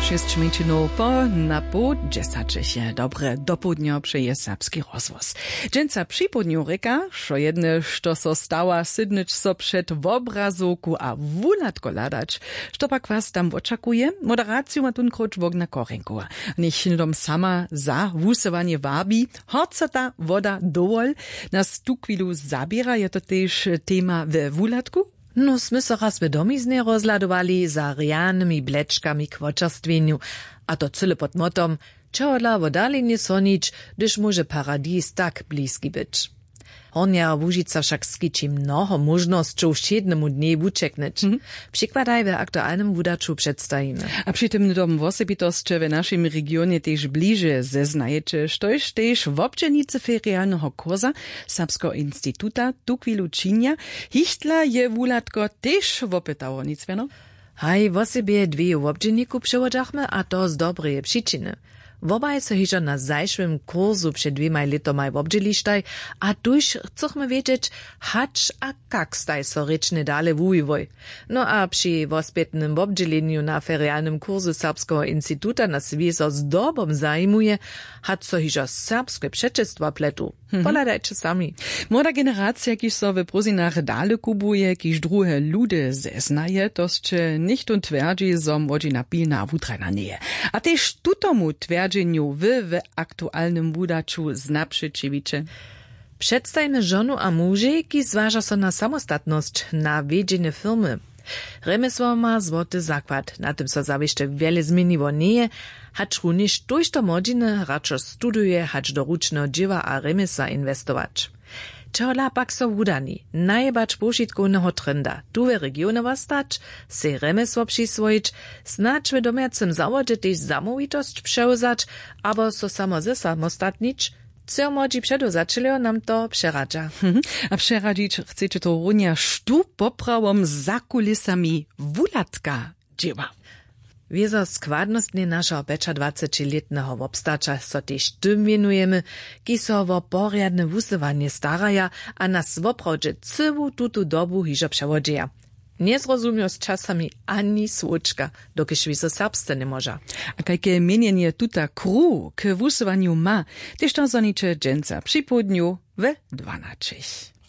6 minut po na pół 10 dobre dopołudnia przeje serbski rozwoz. Dżęca przypodniu reka, że jedne, što so stała sydnyć so przed w obrazoku a wulatko ladać, što pak was tam oczekuje, moderacją ma tunkroć Bogna Korenkowa. Niech dom sama za wusowanie wabi, horcota woda dowol, nas tu chwilu zabiera, je to też tema we wulatku. No, sme so raz vedomizne rozladovali za riannymi blečkami k vočerstvenju, a to cyle pod motom, čehodla vodalenie sonič, gdyż może paradis tak bliski być. Hornia Łužica však skiči mnoho možnosťou všednemu dne wučekneć. Przykładaj w aktualnym wudaču przedstawimy. A przy tym dom osobitosti w naszym regionie też bliżej zeznajecie, štož też w obczenicy ferialnego kursa Serbskiego Instytuta tu chwilu činia, hichtla je wulatko też wopytało, nic wiano? Haj, w osobie dwie w obczeniku przewodzachmy, a to z dobrej przyczyny. Wobaj so hižo na zajšvym kurzu przed 2 letoma w obdźelištaj, a tuž chcemy wiedzieć, hacz a kak staj so rečne dale wujwoj. No a przy wospětnym obdźeleniu na ferialnym kurzu Serbskiego Instytuta nas wieso z dobom zajmuje, hacz so hižo serbskie przeczestwa pletu. Poladajcie sami. Młoda generacja, kiż so w prozinach dale kubuje, kiż druhe ludy zeznaje, toście nicht und twierdzi, som wodzina pilna wutrajna nie. A też tutomu twierdzeniu w aktualnym wudaču znaprzeciwicie. Przedstajmy żonu a muži, ki zważa so na samostatność, na wiedzienie firmy. Remesło ma złoty zakład, na tym so zawieszcze wiele zmieniło nie, hacz również tuż to modziny raczej studuje, hacz do rucznego dzieła a remesła inwestować. Čehodla pak so wudani, najebacz pošitkovného trenda, tu v regione stać, se remesło přiswojić, snacz w domiacym zawodze też samovitosť przełzać, abo so samo ze samostatnić, co modzi przedozaczylio nam to przeradza. A przeradzić chcecie to runia sztu poprawom za kulisami wulatka dzieła. Wiezo składnostnie naszego 25-letnego wobstacza so też tym wienujemy, ki so wo poriadne wusywanie staraja, a nas woprawdźe cywu tutu dobu hižo przewodzieja. Nie zrozumiał z czasami ani słoczka, dokiż wizo serbsce nie może. A kajke mienienie tuta kru k wusywaniu ma, też to zonicze dżęca przy południu w 12.